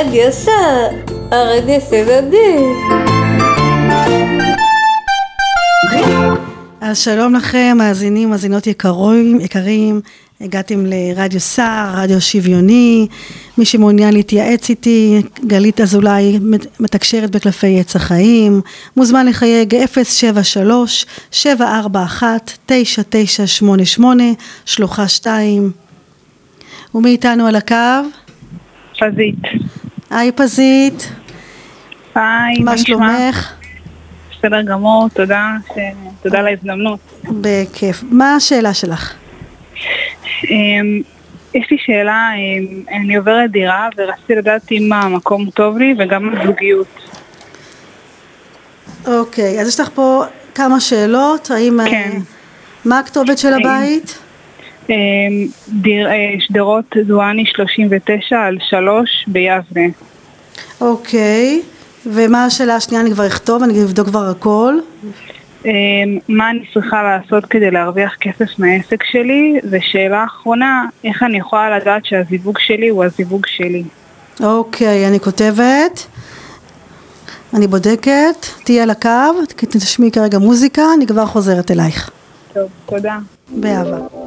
רדיו סער, הרדיו סבבי. אז שלום לכם, מאזינים, מאזינות יקרים, הגעתם לרדיו סער, רדיו שוויוני. מי שמעוניין להתייעץ איתי, גלית אזולאי, מתקשרת בקלפי עץ החיים, מוזמן לחייג 073-741-9988, שלוחה 2. ומי איתנו על הקו? פזית. היי פזית. היי, מה שלומך? בסדר גמור, תודה על ההזדמנות. בכיף. מה השאלה שלך? יש לי שאלה, אני עוברת דירה ורציתי לדעת אם המקום טוב לי וגם הזוגיות. אוקיי, אז יש לך פה כמה שאלות. כן. מה הכתובת של הבית? שדרות דואני 39 על 3 ביבנה. אוקיי, ומה השאלה השנייה? אני כבר אכתוב, אני אבדוק כבר הכל. מה אני צריכה לעשות כדי להרוויח כסף מהעסק שלי? ושאלה אחרונה, איך אני יכולה לדעת שהזיווג שלי הוא הזיווג שלי? אוקיי, אני כותבת, אני בודקת, תהיה על הקו, תשמעי כרגע מוזיקה, אני כבר חוזרת אלייך. טוב, תודה. באהבה.